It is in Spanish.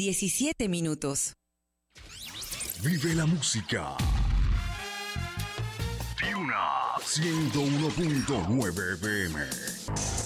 17 minutos. Vive la música. Tiuna 101.9 FM.